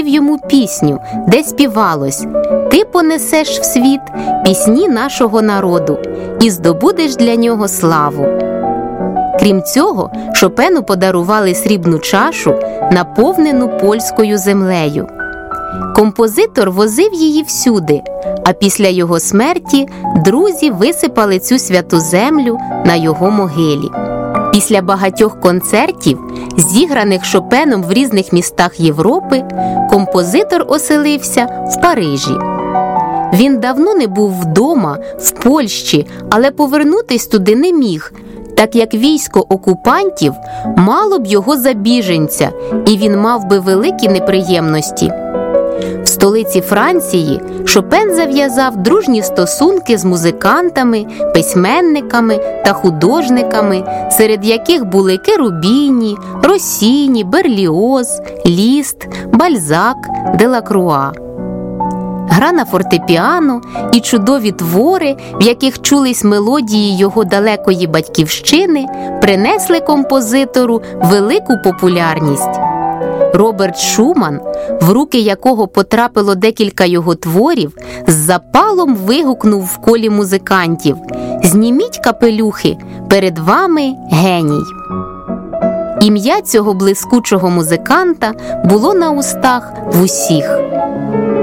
створив йому пісню, де співалось: «Ти понесеш в світ пісні нашого народу і здобудеш для нього славу». Крім цього, Шопену подарували срібну чашу, наповнену польською землею. Композитор возив її всюди, а після його смерті друзі висипали цю святу землю на його могилі. Після багатьох концертів, зіграних Шопеном в різних містах Європи, композитор оселився в Парижі. Він давно не був вдома, в Польщі, але повернутись туди не міг, так як військо окупантів мало б його за біженця, і він мав би великі неприємності. В столиці Франції Шопен зав'язав дружні стосунки з музикантами, письменниками та художниками, серед яких були Керубіні, Россіні, Берліоз, Ліст, Бальзак, Делакруа. Гра на фортепіано і чудові твори, в яких чулись мелодії його далекої батьківщини, принесли композитору велику популярність. Роберт Шуман, в руки якого потрапило декілька його творів, з запалом вигукнув в колі музикантів: «Зніміть капелюхи, перед вами геній». Ім'я цього блискучого музиканта було на устах в усіх.